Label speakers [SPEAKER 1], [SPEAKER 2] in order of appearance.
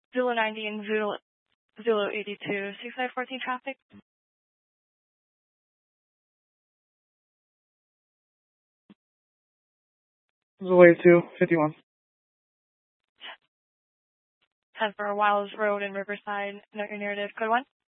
[SPEAKER 1] Zulu 90 and Zulu 82, 6514 traffic.
[SPEAKER 2] Zulu 82, 51.
[SPEAKER 1] 10 for Wiles Road in Riverside. Note your narrative. Code 1.